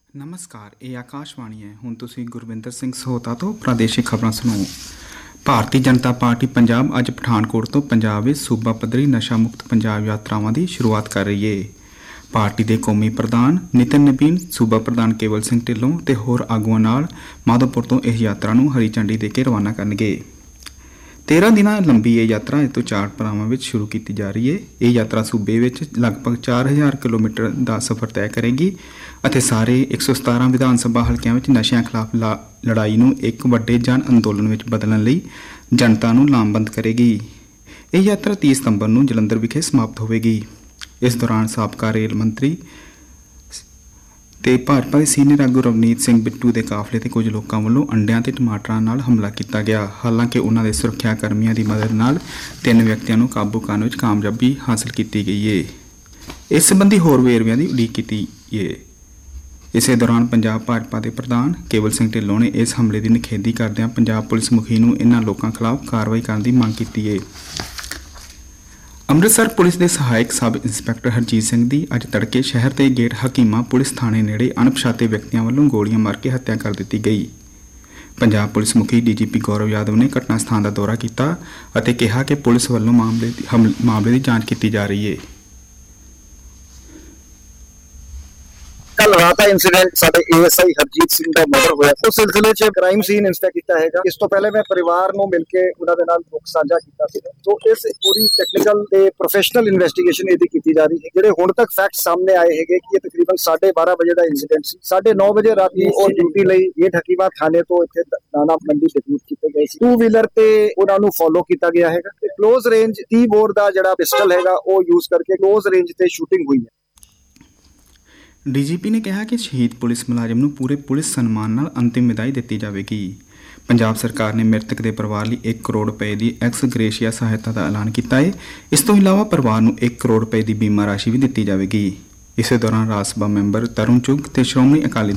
ਨਮਸਕਾਰ, ਇਹ ਆਕਾਸ਼ਵਾਣੀ ਹੈ। ਹੁਣ ਤੁਸੀਂ ਗੁਰਵਿੰਦਰ ਸਿੰਘ ਸਹੋਤਾ ਤੋਂ ਪ੍ਰਾਦੇਸ਼ਿਕ ਖਬਰਾਂ ਸੁਣੋ। ਭਾਰਤੀ ਜਨਤਾ ਪਾਰਟੀ ਪੰਜਾਬ ਅੱਜ ਪਠਾਨਕੋਟ ਤੋਂ ਪੰਜਾਬ ਵਿੱਚ ਸੂਬਾ ਪੱਧਰੀ ਨਸ਼ਾ ਮੁਕਤ ਪੰਜਾਬ ਯਾਤਰਾਵਾਂ ਦੀ ਸ਼ੁਰੂਆਤ ਕਰ ਰਹੀ ਹੈ। ਪਾਰਟੀ ਦੇ ਕੌਮੀ ਪ੍ਰਧਾਨ ਨਿਤਿਨ ਨਬੀਨ, ਸੂਬਾ ਪ੍ਰਧਾਨ ਕੇਵਲ ਸਿੰਘ ਢਿੱਲੋਂ ਤੇ ਹੋਰ ਆਗੂਆਂ ਨਾਲ ਮਾਧੋਪੁਰ ਤੋਂ ਇਹ ਯਾਤਰਾ ਨੂੰ ਹਰੀ ਝੰਡੀ ਦੇ ਕੇ ਰਵਾਨਾ ਕਰਨਗੇ। 13 ਦਿਨਾਂ ਲੰਬੀ ਇਹ ਯਾਤਰਾ ਇਸ ਤੋਂ 4 ਪੜਾਵਾਂ ਵਿੱਚ ਸ਼ੁਰੂ ਕੀਤੀ ਜਾ ਰਹੀ ਹੈ। ਇਹ ਯਾਤਰਾ ਸੂਬੇ ਵਿੱਚ ਲਗਭਗ 4000 ਕਿਲੋਮੀਟਰ ਦਾ ਸਫ਼ਰ ਤੈਅ ਕਰੇਗੀ ਅਤੇ ਸਾਰੇ 117 ਵਿਧਾਨ ਸਭਾ ਹਲਕਿਆਂ ਵਿੱਚ ਨਸ਼ਿਆਂ ਖਿਲਾਫ ਲੜਾਈ ਨੂੰ ਇੱਕ ਵੱਡੇ ਜਨ ਅੰਦੋਲਨ ਵਿੱਚ ਬਦਲਣ ਲਈ ਜਨਤਾ ਨੂੰ ਲਾਮਬੰਦ ਕਰੇਗੀ। ਇਹ ਯਾਤਰਾ 30 ਸਤੰਬਰ ਨੂੰ ਜਲੰਧਰ ਵਿਖੇ ਸਮਾਪਤ ਹੋਵੇਗੀ। ਇਸ ਦੌਰਾਨ ਸਾਬਕਾ ਰੇਲ ਮੰਤਰੀ ਤੇ ਭਾਜਪਾ ਦੇ ਸੀਨੀਅਰ ਆਗੂ ਰਵਨੀਤ ਸਿੰਘ ਬਿੱਟੂ ਦੇ ਕਾਫਲੇ ਤੇ ਕੁਝ ਲੋਕਾਂ ਵੱਲੋਂ ਅੰਡਿਆਂ ਤੇ ਟਮਾਟਰਾਂ ਨਾਲ ਹਮਲਾ ਕੀਤਾ ਗਿਆ। ਹਾਲਾਂਕਿ ਉਹਨਾਂ ਦੇ ਸੁਰੱਖਿਆ ਕਰਮੀਆਂ ਦੀ ਮਦਦ ਨਾਲ 3 ਵਿਅਕਤੀਆਂ ਨੂੰ ਕਾਬੂ ਕਰਨ ਵਿੱਚ ਕਾਮਯਾਬੀ ਹਾਸਲ ਕੀਤੀ ਗਈ ਹੈ। ਇਸ ਸੰਬੰਧੀ ਹੋਰ ਵੇਰਵਿਆਂ ਦੀ ਉਡੀਕ ਕੀਤੀ ਹੈ। ਇਸੇ ਦੌਰਾਨ ਪੰਜਾਬ ਭਾਜਪਾ ਦੇ ਪ੍ਰਧਾਨ ਕੇਵਲ ਸਿੰਘ ਢਿੱਲੋਂ ਨੇ ਇਸ ਹਮਲੇ ਦੀ ਨਿਖੇਧੀ ਕਰਦਿਆਂ ਪੰਜਾਬ ਪੁਲਿਸ ਮੁਖੀ ਨੂੰ ਇਹਨਾਂ ਲੋਕਾਂ ਖਿਲਾਫ ਕਾਰਵਾਈ ਕਰਨ ਦੀ ਮੰਗ ਕੀਤੀ ਹੈ। ਅੰਮ੍ਰਿਤਸਰ ਪੁਲਿਸ ਦੇ ਸਹਾਇਕ ਸਬ ਇੰਸਪੈਕਟਰ ਹਰਜੀਤ ਸਿੰਘ ਦੀ ਅੱਜ ਤੜਕੇ ਸ਼ਹਿਰ ਦੇ ਗੇਟ ਹਕੀਮਾ ਪੁਲਿਸ ਥਾਣੇ ਨੇੜੇ ਅਣਪਛਾਤੇ ਵਿਅਕਤੀਆਂ ਵੱਲੋਂ ਗੋਲੀਆਂ ਮਾਰ ਕੇ ਹੱਤਿਆ ਕਰ ਦਿੱਤੀ ਗਈ। ਪੰਜਾਬ ਪੁਲਿਸ ਮੁਖੀ ਡੀਜੀਪੀ ਗੌਰਵ ਯਾਦਵ ਨੇ ਘਟਨਾ ਸਥਾਨ ਦਾ ਦੌਰਾ ਕੀਤਾ ਅਤੇ ਕਿਹਾ ਕਿ ਪੁਲਿਸ ਵੱਲੋਂ ਮਾਮਲੇ ਦੀ ਜਾਂਚ ਕੀਤੀ ਜਾ ਰਹੀ ਹੈ। ਕੱਲ ਰਾਤ ਦਾ ਇਨਸੀਡੈਂਟ ਸਾਡੇ ਏਐਸਆਈ ਹਰਜੀਤ ਸਿੰਘ ਦਾ ਮਰਡਰ ਹੋਇਆ। ਉਸ ਸਿਲਸਿਲੇ 'ਚ ਕ੍ਰਾਈਮ ਸੀਨ ਇਨਸਪੈਕਟ ਕੀਤਾ ਹੈਗਾ। ਇਸ ਤੋਂ ਪਹਿਲੇ ਮੈਂ ਪਰਿਵਾਰ ਨੂੰ ਮਿਲ ਕੇ ਉਹਨਾਂ ਦੇ ਨਾਲ ਦੁੱਖ ਸਾਂਝਾ ਕੀਤਾ ਸੀ। ਸੋ ਇਸ ਪੂਰੀ ਟੈਕਨੀਕਲ ਤੇ ਪ੍ਰੋਫੈਸ਼ਨਲ ਇਨਵੈਸਟੀਗੇਸ਼ਨ ਇਹਦੀ ਕੀਤੀ ਜਾ ਰਹੀ ਹੈ। ਜਿਹੜੇ ਹੁਣ ਤੱਕ ਫੈਕਟ ਸਾਹਮਣੇ ਆਏ ਹੈਗੇ ਕਿ ਇਹ ਤਕਰੀਬਨ 12:30 ਵਜੇ ਦਾ ਇਨਸੀਡੈਂਟ ਸੀ। 9:30 ਵਜੇ ਰਾਤੀ ਉਹ ਡਿਊਟੀ ਲਈ ਗੇਟ ਹਕੀਮਾ ਥਾਣੇ ਤੋਂ ਇੱਥੇ ਦਾਣਾ ਮੰਡੀ ਡਿਪਿਊਟ ਕੀਤੇ ਗਏ ਸੀ। 2 ਵੀਲਰ ਤੇ ਉਹਨਾਂ ਨੂੰ ਫੋਲੋ ਕੀਤਾ ਗਿਆ ਹੈਗਾ ਤੇ ਕਲੋਜ਼ ਰੇਂਜ 30 ਬੋਰ ਦਾ ਜਿਹੜਾ ਪਿਸਟਲ ਹੈਗਾ ਉਹ ਯੂਜ਼ ਕਰਕੇ ਕਲੋਜ਼ ਰੇਂਜ ਤੇ ਸ਼ੂਟਿੰਗ ਹੋਈ ਹੈ। ਡੀਜੀਪੀ ਨੇ ਕਿਹਾ ਕਿ ਸ਼ਹੀਦ ਪੁਲਿਸ ਮੁਲਾਜ਼ਮ ਨੂੰ ਪੂਰੇ ਪੁਲਿਸ ਸਨਮਾਨ ਨਾਲ ਅੰਤਿਮ ਵਿਦਾਈ ਦਿੱਤੀ ਜਾਵੇਗੀ। ਪੰਜਾਬ ਸਰਕਾਰ ਨੇ ਮ੍ਰਿਤਕ ਦੇ ਪਰਿਵਾਰ ਲਈ 1 ਕਰੋੜ ਰੁਪਏ ਦੀ ਐਕਸ ਗ੍ਰੇਸ਼ੀਆ ਸਹਾਇਤਾ ਦਾ ਐਲਾਨ ਕੀਤਾ ਹੈ। ਇਸ ਤੋਂ ਇਲਾਵਾ ਪਰਿਵਾਰ ਨੂੰ 1 ਕਰੋੜ ਰੁਪਏ ਦੀ ਬੀਮਾ ਰਾਸ਼ੀ ਵੀ ਦਿੱਤੀ ਜਾਵੇਗੀ। ਇਸੇ ਦੌਰਾਨ ਰਾਜ ਸਭਾ ਮੈਂਬਰ ਤਰੁਣ ਚੁੱਗ ਤੇ ਸ਼੍ਰੋਮਣੀ ਅਕਾਲੀ